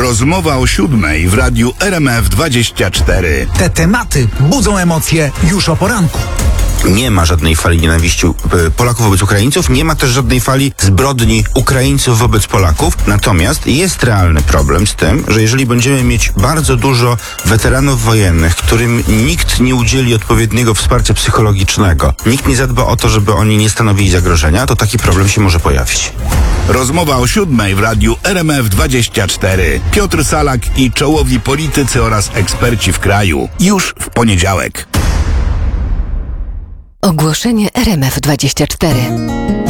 Rozmowa o 7:00 w radiu RMF24. Te tematy budzą emocje już o poranku. Nie ma żadnej fali nienawiści Polaków wobec Ukraińców, nie ma też żadnej fali zbrodni Ukraińców wobec Polaków. Natomiast jest realny problem z tym, że jeżeli będziemy mieć bardzo dużo weteranów wojennych, którym nikt nie udzieli odpowiedniego wsparcia psychologicznego, nikt nie zadba o to, żeby oni nie stanowili zagrożenia, to taki problem się może pojawić. Rozmowa o 7:00 w radiu RMF24. Piotr Salak i czołowi politycy oraz eksperci w kraju. Już w poniedziałek. Ogłoszenie RMF24.